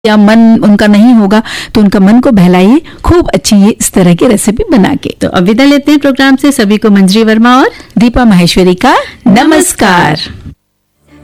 या मन उनका नहीं होगा तो उनका मन को बहलाइए खूब अच्छी ये इस तरह की रेसिपी बना के। तो अब विदा लेते हैं प्रोग्राम से। सभी को मंजरी वर्मा और दीपा माहेश्वरी का नमस्कार।